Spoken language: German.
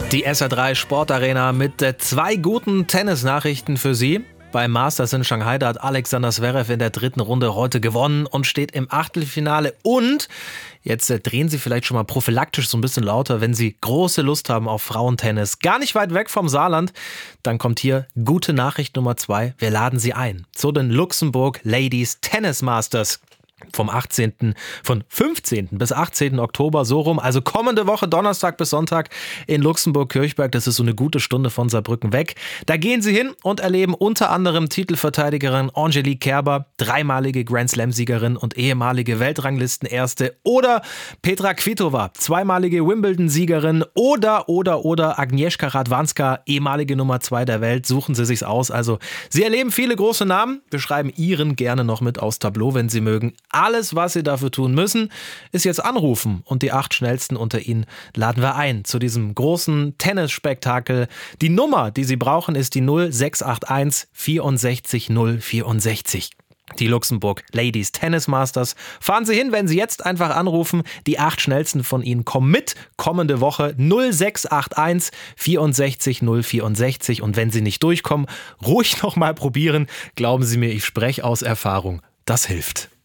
Die SR3 Sportarena mit 2 guten Tennisnachrichten für Sie. Beim Masters in Shanghai, da hat Alexander Zverev in der 3. Runde heute gewonnen und steht im Achtelfinale. Und jetzt drehen Sie vielleicht schon mal prophylaktisch so ein bisschen lauter, wenn Sie große Lust haben auf Frauentennis. Gar nicht weit weg vom Saarland. Dann kommt hier gute Nachricht Nummer 2. Wir laden Sie ein zu den Luxemburg Ladies Tennis Masters. Von 15. bis 18. Oktober, so rum, also kommende Woche, Donnerstag bis Sonntag in Luxemburg-Kirchberg. Das ist so eine gute Stunde von Saarbrücken weg. Da gehen Sie hin und erleben unter anderem Titelverteidigerin Angelique Kerber, 3-malige Grand-Slam-Siegerin und ehemalige Weltranglistenerste, oder Petra Kvitova, 2-malige Wimbledon-Siegerin, oder Agnieszka Radwanska, ehemalige Nummer 2 der Welt. Suchen Sie sich's aus. Also, Sie erleben viele große Namen. Wir schreiben Ihren gerne noch mit aufs Tableau, wenn Sie mögen. Alles, was Sie dafür tun müssen, ist jetzt anrufen, und die 8 Schnellsten unter Ihnen laden wir ein zu diesem großen Tennisspektakel. Die Nummer, die Sie brauchen, ist die 0681 64 064. Die Luxemburg Ladies Tennis Masters. Fahren Sie hin, wenn Sie jetzt einfach anrufen. Die 8 Schnellsten von Ihnen kommen mit kommende Woche. 0681 64 064. Und wenn Sie nicht durchkommen, ruhig noch mal probieren. Glauben Sie mir, ich spreche aus Erfahrung. Das hilft.